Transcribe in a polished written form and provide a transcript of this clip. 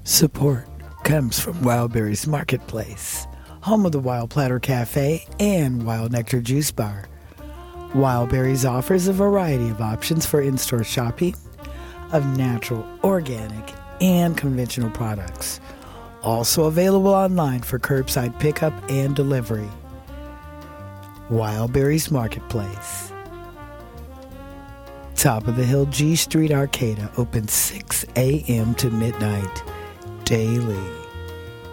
Support comes from Wildberries Marketplace, home of the Wild Platter Cafe and Wild Nectar Juice Bar. Wildberries offers a variety of options for in-store shopping of natural, organic, and conventional products. Also available online for curbside pickup and delivery. Wildberries Marketplace. Top of the Hill G Street Arcata, open 6 a.m. to midnight daily.